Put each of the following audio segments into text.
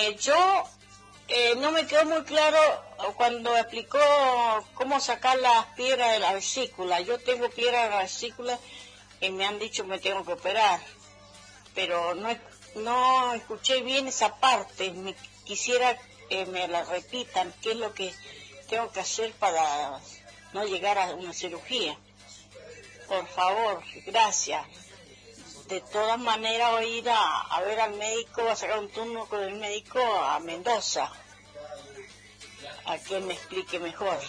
Yo no me quedó muy claro cuando explicó cómo sacar las piedras de la vesícula. Yo tengo piedras de la vesícula y me han dicho que me tengo que operar, pero no escuché bien esa parte. Quisiera que me la repitan, qué es lo que tengo que hacer para no llegar a una cirugía. Por favor, gracias. De todas maneras voy a ir a ver al médico, a sacar un turno con el médico a Mendoza, a que me explique mejor.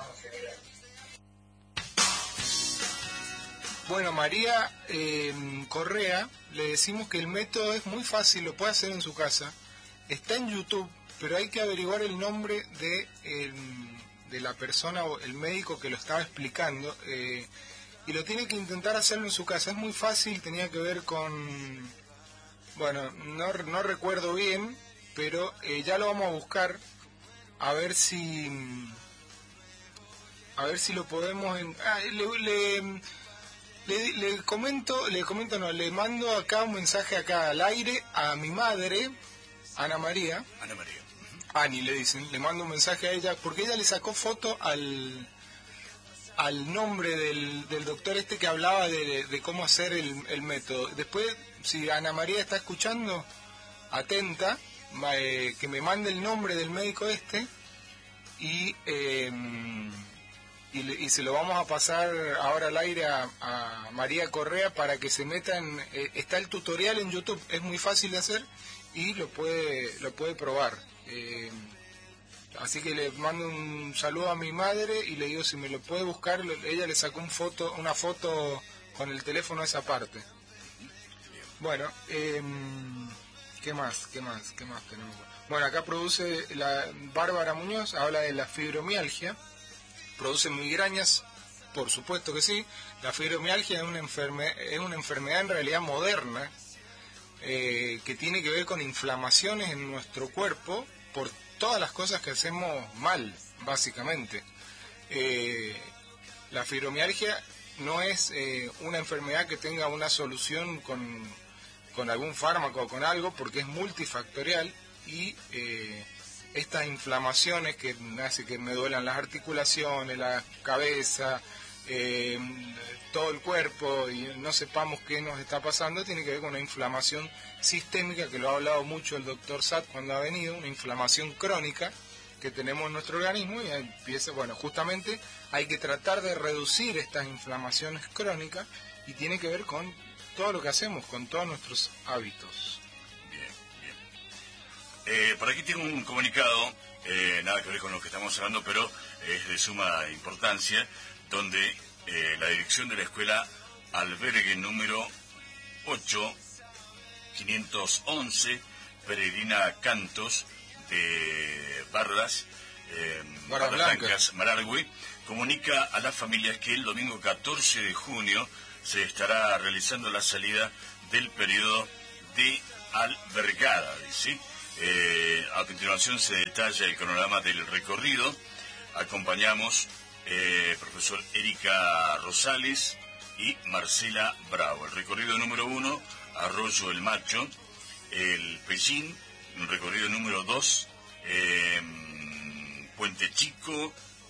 Bueno, María Correa, le decimos que el método es muy fácil, lo puede hacer en su casa. Está en YouTube, pero hay que averiguar el nombre de la persona o el médico que lo estaba explicando. Y lo tiene que intentar hacerlo en su casa. Es muy fácil, tenía que ver con... Bueno, no recuerdo bien, pero ya lo vamos a buscar a ver si lo podemos... le mando acá un mensaje acá al aire a mi madre, Ana María. Ani le dicen, le mando un mensaje a ella, porque ella le sacó foto al nombre del doctor que hablaba de cómo hacer el método. Después, si Ana María está escuchando, atenta, que me mande el nombre del médico y se lo vamos a pasar ahora al aire a María Correa para que se meta está el tutorial en YouTube, es muy fácil de hacer y lo puede probar. Así que le mando un saludo a mi madre y le digo si me lo puede buscar. Ella le sacó una foto con el teléfono a esa parte. Bueno, ¿qué más tenemos? Bueno, acá produce la Bárbara Muñoz, habla de la fibromialgia. Produce migrañas, por supuesto que sí. La fibromialgia es una enfermedad en realidad moderna que tiene que ver con inflamaciones en nuestro cuerpo por todas las cosas que hacemos mal, básicamente. La fibromialgia no es una enfermedad que tenga una solución con algún fármaco o con algo, porque es multifactorial y estas inflamaciones que hace que me duelan las articulaciones, la cabeza, todo el cuerpo y no sepamos qué nos está pasando, tiene que ver con una inflamación sistémica, que lo ha hablado mucho el doctor Satt cuando ha venido, una inflamación crónica que tenemos en nuestro organismo y empieza, justamente hay que tratar de reducir estas inflamaciones crónicas y tiene que ver con todo lo que hacemos, con todos nuestros hábitos. Bien. Por aquí tengo un comunicado, nada que ver con lo que estamos hablando, pero es de suma importancia, donde la dirección de la escuela albergue número 8511, Peregrina Cantos, de Barras Blancas, Marargüe, comunica a las familias que el domingo 14 de junio se estará realizando la salida del periodo de albergada, ¿sí? A continuación se detalla el cronograma del recorrido. Acompañamos profesor Erika Rosales y Marcela Bravo. El recorrido número 1, Arroyo El Macho, el Pellín. El recorrido número 2, Puente Chico,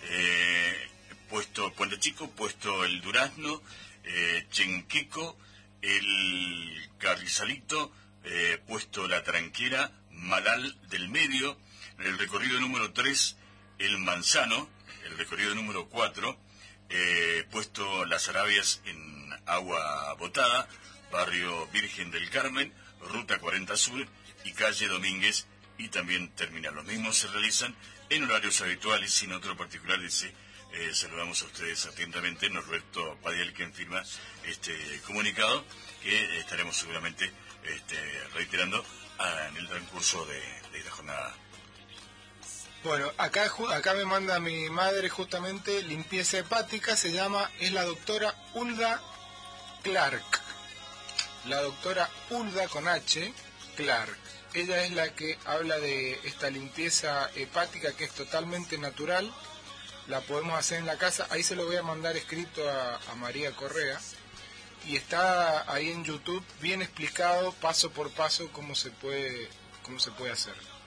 puesto El Durazno, Chenqueco, el Carrizalito, puesto La Tranquera, Malal del Medio. El recorrido número 3, El Manzano. El recorrido número 4, puesto Las Arabias en Agua Botada, barrio Virgen del Carmen, ruta 40 Sur y calle Domínguez, y también terminal. Los mismos se realizan en horarios habituales, sin otro particular. Dice, saludamos a ustedes atentamente, Norberto Padiel, quien firma este comunicado, que estaremos seguramente reiterando en el transcurso de esta jornada. Bueno, acá me manda mi madre justamente limpieza hepática, es la doctora Hulda Clark. La doctora Hulda con H, Clark. Ella es la que habla de esta limpieza hepática que es totalmente natural. La podemos hacer en la casa. Ahí se lo voy a mandar escrito a María Correa. Y está ahí en YouTube bien explicado paso por paso cómo se puede hacer.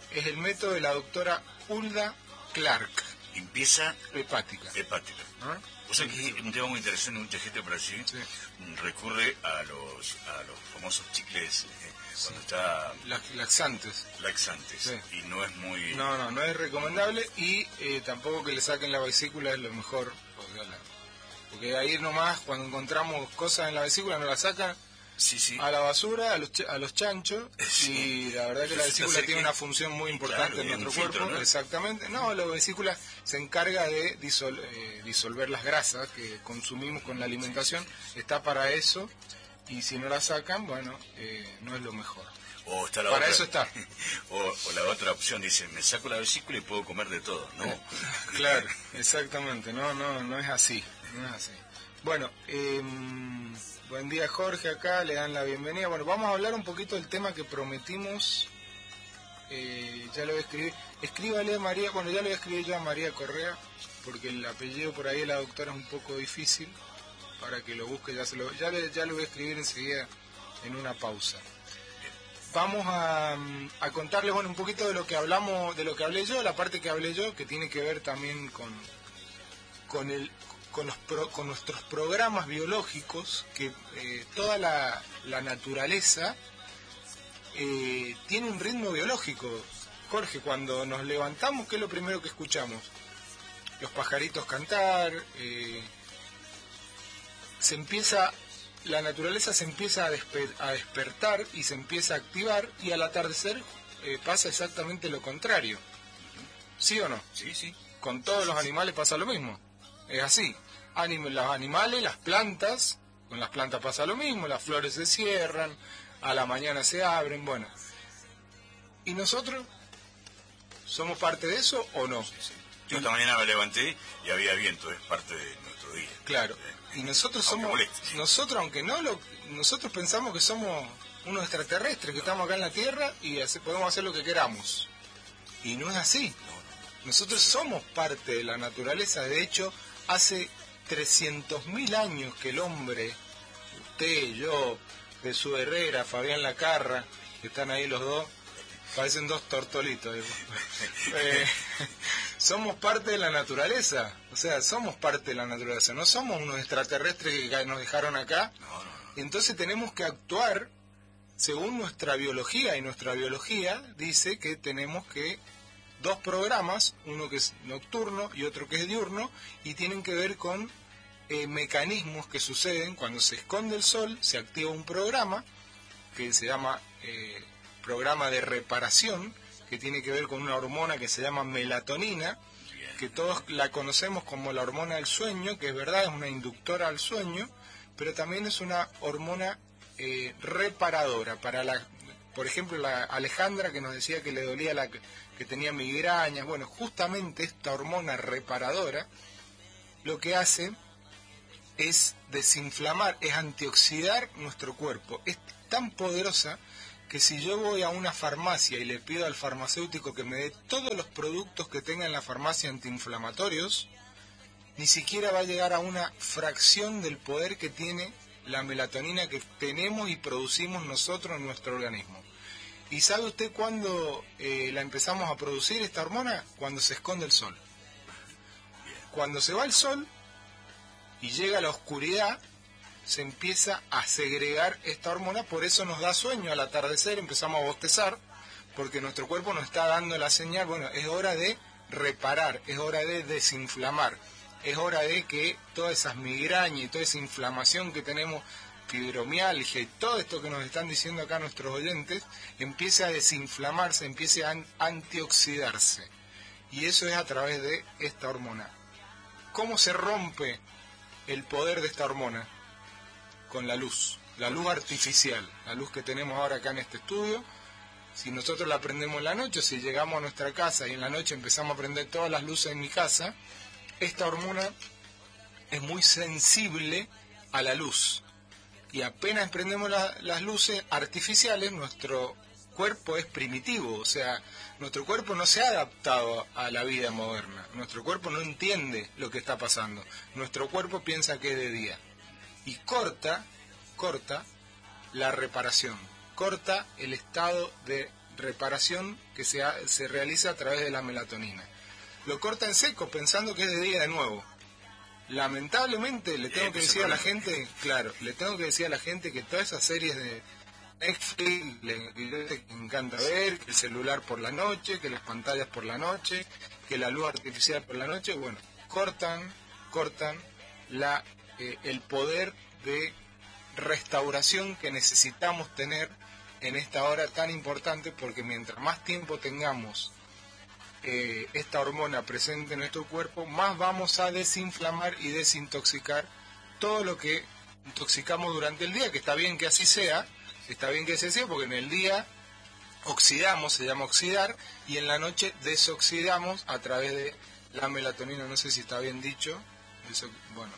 es el método de la doctora Hulda Clark. Limpieza hepática. ¿No? O sea que es un tema muy interesante, mucha gente por allí recurre a los famosos chicles cuando está... Laxantes. Sí. Y no es muy... No es recomendable, y tampoco que le saquen la vesícula es lo mejor, porque ahí nomás cuando encontramos cosas en la vesícula nos la sacan a la basura, a los chanchos, y la verdad que la vesícula tiene una función muy importante en nuestro cuerpo, ¿no? Exactamente. No, la vesícula se encarga de disolver las grasas que consumimos con la alimentación, está para eso, y si no la sacan, bueno, no es lo mejor. O está la para otra, eso está. O la otra opción dice, me saco la vesícula y puedo comer de todo, ¿no? Claro, exactamente, no es así, Bueno, buen día Jorge, acá le dan la bienvenida. Bueno, vamos a hablar un poquito del tema que prometimos, ya lo voy a escribir. Escríbale a María, bueno, ya lo voy a escribir yo a María Correa, porque el apellido por ahí de la doctora es un poco difícil, para que lo busque, ya lo voy a escribir enseguida en una pausa. Vamos a contarles, bueno, un poquito de lo que hablé yo, la parte que hablé yo, que tiene que ver también con nuestros programas biológicos, que toda la naturaleza tiene un ritmo biológico. Jorge, cuando nos levantamos, ¿qué es lo primero que escuchamos? Los pajaritos cantar, la naturaleza se empieza a despertar y se empieza a activar, y al atardecer pasa exactamente lo contrario. ¿Sí o no? Sí. Con todos los animales pasa lo mismo. Es así. Los animales, las plantas, con las plantas pasa lo mismo, las flores se cierran, a la mañana se abren, bueno. ¿Y nosotros somos parte de eso o no? Sí. Yo esta mañana me levanté y había viento, es parte de nuestro día. Claro. Y nosotros nosotros pensamos que somos unos extraterrestres, que estamos acá en la Tierra y podemos hacer lo que queramos. Y no es así. Nosotros somos parte de la naturaleza. De hecho, hace 300.000 años que el hombre, usted, yo, Jesús Herrera, Fabián Lacarra, que están ahí los dos, parecen dos tortolitos. Somos parte de la naturaleza, o sea, somos parte de la naturaleza, no somos unos extraterrestres que nos dejaron acá. Entonces tenemos que actuar según nuestra biología, y nuestra biología dice que tenemos que 2 programas, uno que es nocturno y otro que es diurno, y tienen que ver con mecanismos que suceden cuando se esconde el sol. Se activa un programa que se llama programa de reparación, que tiene que ver con una hormona que se llama melatonina, que todos la conocemos como la hormona del sueño, que es verdad, es una inductora al sueño, pero también es una hormona reparadora. Por ejemplo, la Alejandra, que nos decía que le dolía que tenía migrañas, bueno, justamente esta hormona reparadora lo que hace es desinflamar, es antioxidar nuestro cuerpo. Es tan poderosa que si yo voy a una farmacia y le pido al farmacéutico que me dé todos los productos que tenga en la farmacia antiinflamatorios, ni siquiera va a llegar a una fracción del poder que tiene la melatonina que tenemos y producimos nosotros en nuestro organismo. ¿Y sabe usted cuándo la empezamos a producir esta hormona? Cuando se esconde el sol. Cuando se va el sol y llega la oscuridad, se empieza a segregar esta hormona, por eso nos da sueño al atardecer, empezamos a bostezar, porque nuestro cuerpo nos está dando la señal, bueno, es hora de reparar, es hora de desinflamar, es hora de que todas esas migrañas y toda esa inflamación que tenemos, fibromialgia y todo esto que nos están diciendo acá nuestros oyentes, empiece a desinflamarse, empiece a antioxidarse. Y eso es a través de esta hormona. ¿Cómo se rompe el poder de esta hormona? Con la luz artificial, la luz que tenemos ahora acá en este estudio. Si nosotros la prendemos en la noche, si llegamos a nuestra casa y en la noche empezamos a prender todas las luces en mi casa, esta hormona es muy sensible a la luz. Y apenas prendemos las luces artificiales, nuestro cuerpo es primitivo, o sea, nuestro cuerpo no se ha adaptado a la vida moderna, nuestro cuerpo no entiende lo que está pasando, nuestro cuerpo piensa que es de día. Y corta la reparación, corta el estado de reparación que se realiza a través de la melatonina. Lo corta en seco pensando que es de día de nuevo. Lamentablemente le tengo que decir a la gente, claro, le tengo que decir a la gente que todas esas series de Netflix le encanta ver, que el celular por la noche, que las pantallas por la noche, que la luz artificial por la noche, bueno, cortan el poder de restauración que necesitamos tener en esta hora tan importante, porque mientras más tiempo tengamos esta hormona presente en nuestro cuerpo, más vamos a desinflamar y desintoxicar todo lo que intoxicamos durante el día, que está bien que así sea, porque en el día oxidamos, se llama oxidar, y en la noche desoxidamos a través de la melatonina. No sé si está bien dicho, bueno,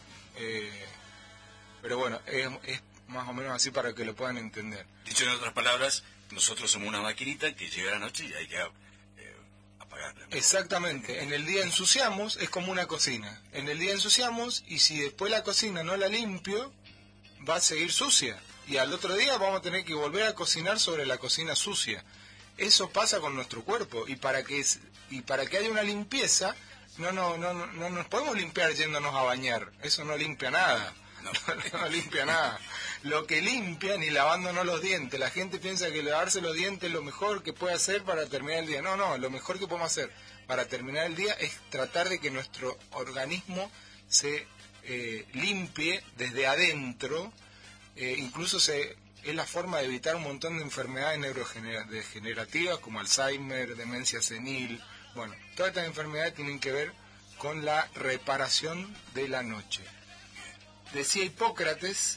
pero bueno, es más o menos así para que lo puedan entender. Dicho en otras palabras, nosotros somos una maquinita que llega la noche y hay que apagarla, ¿no? Exactamente, en el día ensuciamos, es como una cocina. En el día ensuciamos, y si después la cocina no la limpio, va a seguir sucia. Y al otro día vamos a tener que volver a cocinar sobre la cocina sucia. Eso pasa con nuestro cuerpo, y para que haya una limpieza, no nos podemos limpiar yéndonos a bañar. Eso no limpia nada. No limpia nada. Lo que limpia, ni lavándonos los dientes. La gente piensa que lavarse los dientes es lo mejor que puede hacer para terminar el día. No, lo mejor que podemos hacer para terminar el día es tratar de que nuestro organismo se limpie desde adentro. Incluso es la forma de evitar un montón de enfermedades neurodegenerativas como Alzheimer, demencia senil. Bueno, todas estas enfermedades tienen que ver con la reparación de la noche. Decía Hipócrates,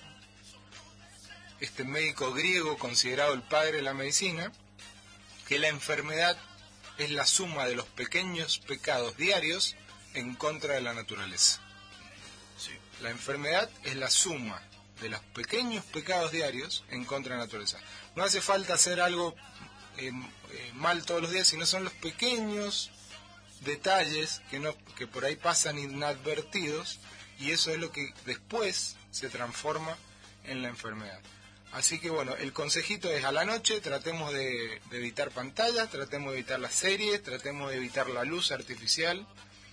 este médico griego considerado el padre de la medicina, que la enfermedad es la suma de los pequeños pecados diarios en contra de la naturaleza. Sí. La enfermedad es la suma de los pequeños pecados diarios en contra de la naturaleza. No hace falta hacer algo mal todos los días, sino son los pequeños detalles que por ahí pasan inadvertidos, y eso es lo que después se transforma en la enfermedad. Así que bueno, el consejito es: a la noche tratemos de evitar pantallas, tratemos de evitar las series, tratemos de evitar la luz artificial.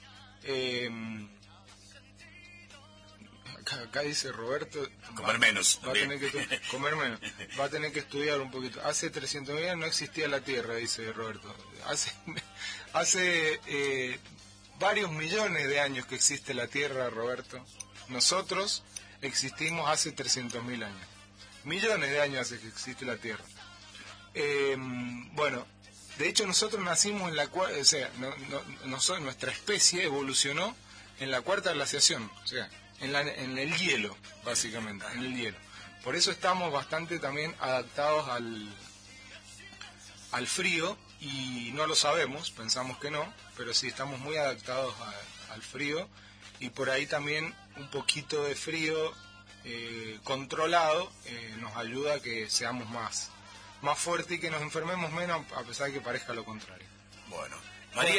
Acá dice Roberto, comer menos. Va a tener que comer menos. Va a tener que estudiar un poquito. Hace 300.000 años no existía la Tierra, dice Roberto. Hace varios millones de años que existe la Tierra, Roberto. Nosotros existimos hace 300.000 años. Millones de años hace que existe la Tierra. Bueno, de hecho nosotros nacimos en la cuarta, o sea, nuestra especie evolucionó en la cuarta glaciación, o sea, en el hielo, básicamente, en el hielo. Por eso estamos bastante también adaptados al frío, y no lo sabemos, pensamos que no, pero sí estamos muy adaptados al frío, y por ahí también un poquito de frío controlado nos ayuda a que seamos más fuertes y que nos enfermemos menos, a pesar de que parezca lo contrario. Bueno.